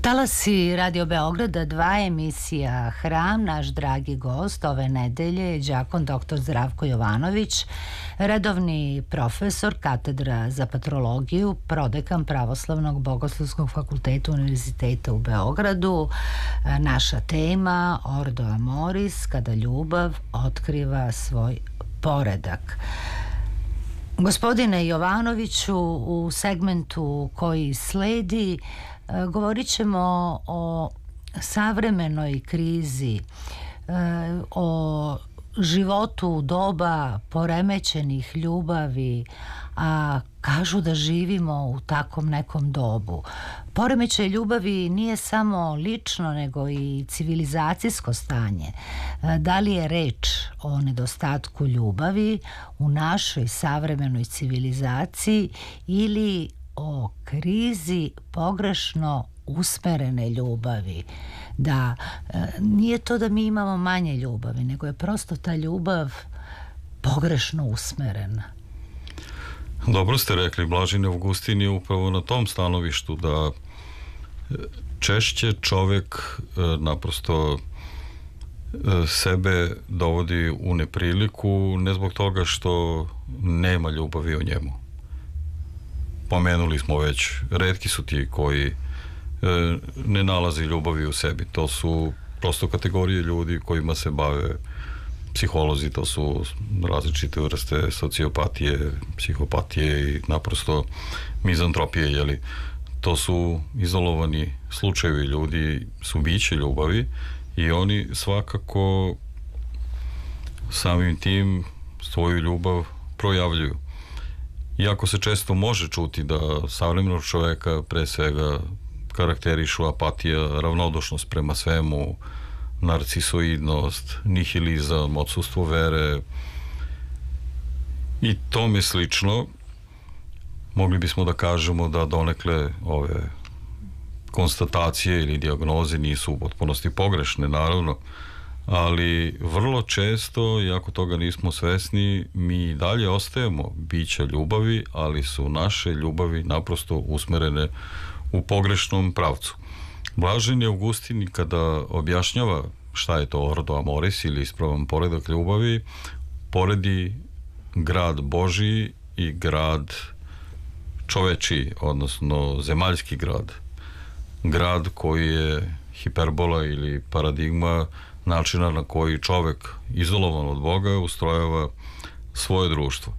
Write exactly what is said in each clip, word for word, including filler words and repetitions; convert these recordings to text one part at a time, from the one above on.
Talasi Radio Beograda, dva emisija Hram. Naš dragi gost ove nedelje je đakon doktor Zdravko Jovanović, redovni profesor katedra za patrologiju, prodekan Pravoslavnog bogoslovskog fakulteta Univerziteta u Beogradu. Naša tema Ordo Amoris, kada ljubav otkriva svoj poredak. Gospodine Jovanoviću, u segmentu koji sledi govorit ćemo o savremenoj krizi, o životu u doba poremećenih ljubavi, a kažu da živimo u takvom nekom dobu. Poremećaj ljubavi nije samo lično, nego i civilizacijsko stanje. Da li je reč o nedostatku ljubavi u našoj savremenoj civilizaciji ili o krizi pogrešno usmerene ljubavi? Da nije to da mi imamo manje ljubavi, nego je prosto ta ljubav pogrešno usmerena. Dobro ste rekli, Blaženi Augustin je upravo na tom stanovištu da češće čovek naprosto sebe dovodi u nepriliku, ne zbog toga što nema ljubavi u njemu. Pomenuli smo već, retki su ti koji e, ne nalaze ljubavi u sebi. To su prosto kategorije ljudi kojima se bave psiholozi, to su različite vrste sociopatije, psihopatije i naprosto mizantropije, jeli. To su izolovani slučajevi, ljudi su biće ljubavi i oni svakako samim tim svoju ljubav projavljuju. Iako se često može čuti da savremenog čoveka pre svega karakterišu apatija, ravnodušnost prema svemu, narcisoidnost, nihilizam, odsustvo vere i tome slično, mogli bismo da kažemo da donekle ove konstatacije ili dijagnoze nisu u potpunosti pogrešne, naravno, ali vrlo često, iako toga nismo svesni, mi dalje ostajemo bića ljubavi, ali su naše ljubavi naprosto usmerene u pogrešnom pravcu. Blaženi Augustin kada objašnjava šta je to Ordo Amoris ili ispravan poredak ljubavi, poredi grad Božiji i grad čovečiji, odnosno zemaljski grad. Grad koji je hiperbola ili paradigma načina na koji čovek izolovan od Boga ustrojava svoje društvo.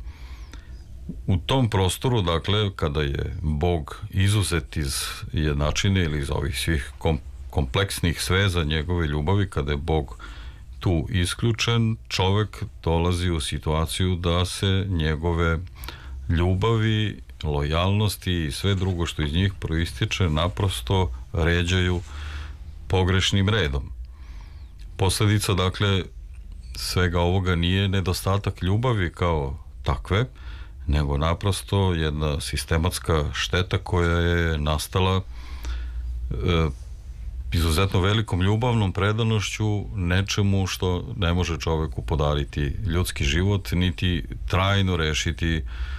U tom prostoru, dakle, kada je Bog izuzet iz jednačine ili iz ovih svih kom kompleksnih sveza njegove ljubavi, kada je Bog tu isključen, čovek dolazi u situaciju da se njegove ljubavi, lojalnosti i sve drugo što iz njih proističe naprosto ređaju pogrešnim redom. Posledica, dakle, svega ovoga nije nedostatak ljubavi kao takve, nego naprosto jedna sistematska šteta koja je nastala e, izuzetno velikom ljubavnom predanošću nečemu što ne može čoveku podariti ljudski život, niti trajno rešiti e,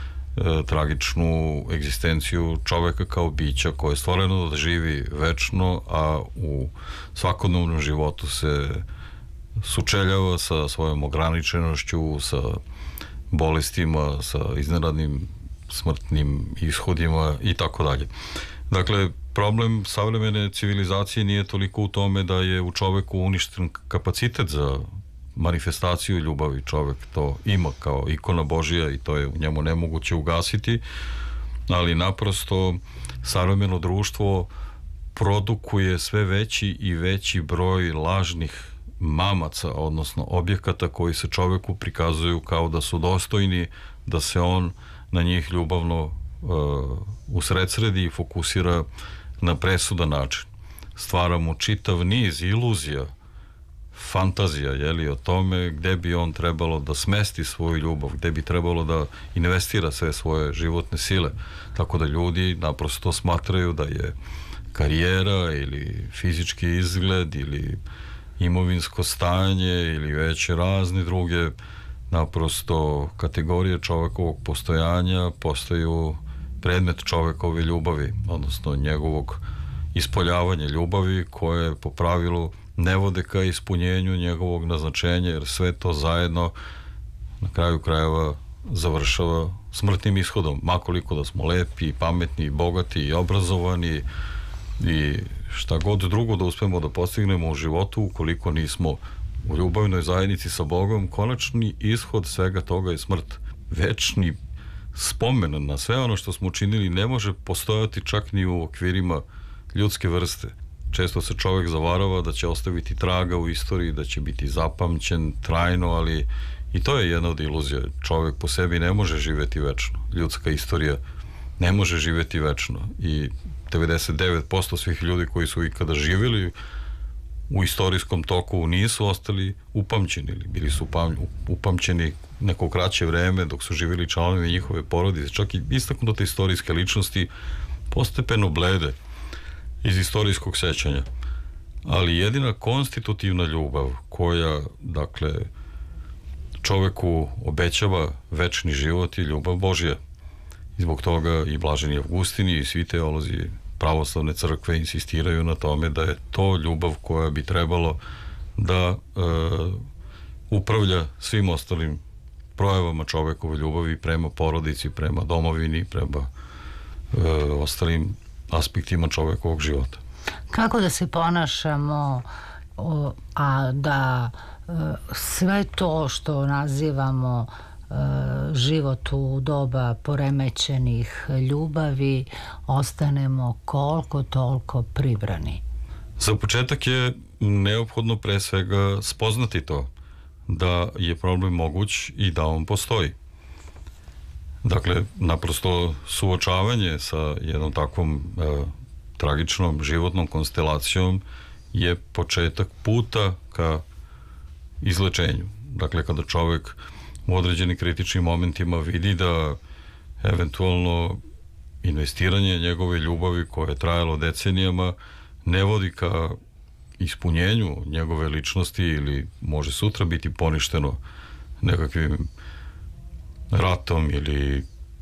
tragičnu egzistenciju čoveka kao bića koje je stvoreno da živi večno, a u svakodnevnom životu se sučeljava sa svojom ograničenošću, sa bolestima, sa iznenadnim smrtnim ishodima i tako dalje. Dakle, problem savremene civilizacije nije toliko u tome da je u čoveku uništen kapacitet za manifestaciju ljubavi. Čovek to ima kao ikona Božija i to je u njemu nemoguće ugasiti, ali naprosto savremeno društvo produkuje sve veći i veći broj lažnih mamaca, odnosno objekata koji se čoveku prikazuju kao da su dostojni da se on na njih ljubavno uh, usredsredi i fokusira na presudan način. Stvaramo čitav niz iluzija, fantazija, jeli, o tome gde bi on trebalo da smesti svoju ljubav, gde bi trebalo da investira sve svoje životne sile, tako da ljudi naprosto smatraju da je karijera ili fizički izgled ili imovinsko stanje ili već razne druge naprosto kategorije čovekovog postojanja postaju predmet čovekove ljubavi, odnosno njegovog ispoljavanje ljubavi koje po pravilu ne vode ka ispunjenju njegovog naznačenja, jer sve to zajedno na kraju krajeva završava smrtnim ishodom, makoliko da smo lepi, pametni, bogati i obrazovani i šta god drugo da uspemo da postignemo u životu, ukoliko nismo u ljubavnoj zajednici sa Bogom, konačni ishod svega toga je smrt. Večni spomen na sve ono što smo učinili ne može postojati čak ni u okvirima ljudske vrste. Često se čovjek zavarava da će ostaviti traga u istoriji, da će biti zapamćen trajno, ali i to je jedna od iluzija. Čovjek po sebi ne može živjeti večno. Ljudska istorija ne može živjeti večno. I devedeset devet posto svih ljudi koji su ikada živjeli u istorijskom toku nisu ostali upamćeni ili bili su upamćeni neko kraće vreme dok su živjeli članovi njihove porodice. Čak i istaknute istorijske ličnosti postepeno blede iz istorijskog sećanja. Ali jedina konstitutivna ljubav koja, dakle, čoveku obećava večni život je ljubav Božja. I zbog toga i blaženi Avgustini i svi teolozi pravoslavne crkve insistiraju na tome da je to ljubav koja bi trebalo da e, upravlja svim ostalim projavama čovekove ljubavi prema porodici, prema domovini, prema e, ostalim aspektima čovekovog života. Kako da se ponašamo, o, a da e, sve to što nazivamo život u doba poremećenih ljubavi ostanemo koliko toliko pribrani? Za početak je neophodno pre svega spoznati to da je problem moguć i da on postoji. Dakle, naprosto suočavanje sa jednom takvom e, tragičnom životnom konstelacijom je početak puta ka izlečenju. Dakle, kada čovjek u određenim kritičnim momentima vidi da eventualno investiranje njegove ljubavi koje je trajalo decenijama ne vodi ka ispunjenju njegove ličnosti ili može sutra biti poništeno nekakvim ratom ili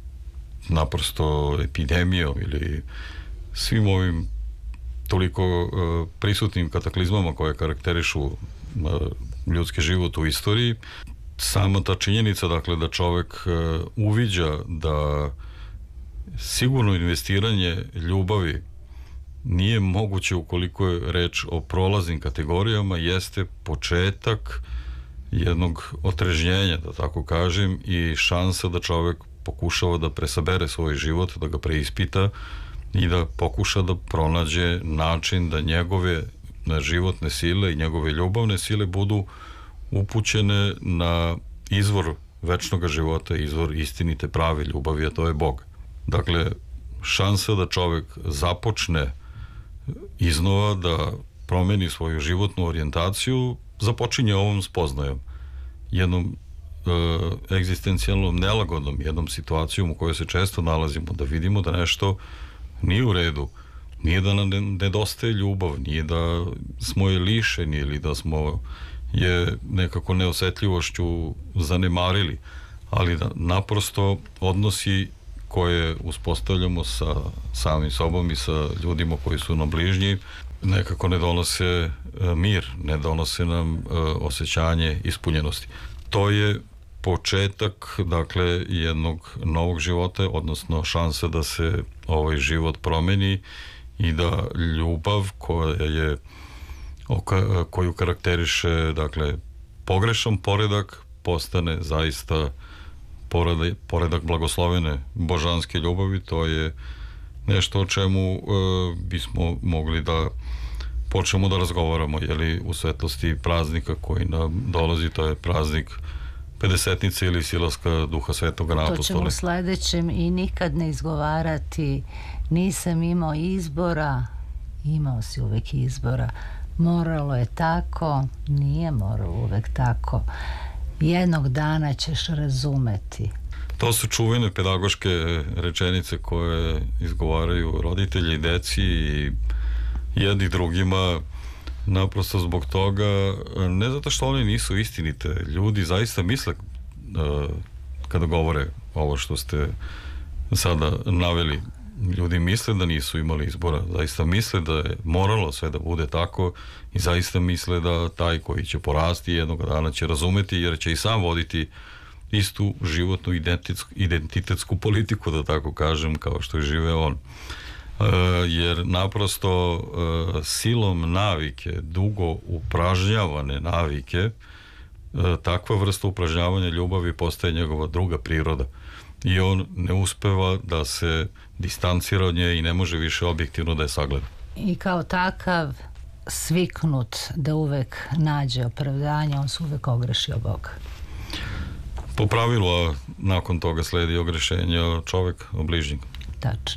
naprosto epidemijom ili svim ovim toliko uh, prisutnim kataklizmama koje karakterišu uh, ljudski život u istoriji. Sama ta činjenica, dakle, da čovjek uh, uviđa da sigurno investiranje ljubavi nije moguće ukoliko je reč o prolaznim kategorijama, jeste početak jednog otrežnjenja, da tako kažem, i šansa da čovjek pokušava da presabere svoj život, da ga preispita i da pokuša da pronađe način da njegove životne sile i njegove ljubavne sile budu upućene na izvor večnog života, izvor istinite prave ljubavi, a to je Bog. Dakle, šansa da čovjek započne iznova da promeni svoju životnu orijentaciju započinje ovom spoznajom, jednom e, egzistencijalnom nelagodom, jednom situacijom u kojoj se često nalazimo, da vidimo da nešto nije u redu, nije da nam nedostaje ljubav, nije da smo je lišeni ili da smo je nekako neosetljivošću zanemarili, ali da naprosto odnosi koje uspostavljamo sa samim sobom i sa ljudima koji su nam bližnji nekako ne donose mir, ne donose nam osjećanje ispunjenosti. To je početak, dakle, jednog novog života, odnosno šansa da se ovaj život promeni i da ljubav koja je koju karakteriše, dakle, pogrešan poredak postane zaista poredak, poredak blagoslovene božanske ljubavi. To je nešto o čemu e, bismo mogli da počnemo da razgovaramo, jeli, u svetlosti praznika koji nam dolazi, to je praznik Pedesetnice ili silaska Duha Svetoga na apostole. To ćemo u sledećem i nikad ne izgovarati nisam imao izbora, imao si uvek izbora, moralo je tako, nije moralo uvek tako, jednog dana ćeš razumeti. To su čuvene pedagoške rečenice koje izgovaraju roditelji, deci i jedni drugima, naprosto zbog toga, ne zato što oni nisu istinite. Ljudi zaista misle kada govore ovo što ste sada naveli, ljudi misle da nisu imali izbora, zaista misle da je moralo sve da bude tako i zaista misle da taj koji će porasti jednog dana će razumeti, jer će i sam voditi istu životnu identitetsku, identitetsku politiku, da tako kažem, kao što je živeo on. E, jer naprosto e, silom navike, dugo upražnjavane navike, e, takva vrsta upražnjavanja ljubavi postaje njegova druga priroda i on ne uspeva da se distancira od nje i ne može više objektivno da je sagleda. I kao takav sviknut da uvek nađe opravdanje, on se uvek ogrešio Boga. Po pravilu, a nakon toga sledi ogrešenje čovek o bližnjeg. Tačno.